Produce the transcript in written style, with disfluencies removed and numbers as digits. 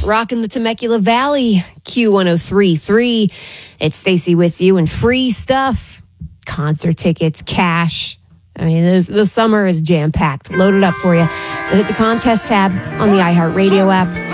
rocking the Temecula Valley, Q1033. It's Stacy with you, and free stuff, concert tickets, cash. I mean, the summer is jam-packed, loaded up for you. So hit the contest tab on the iHeartRadio app.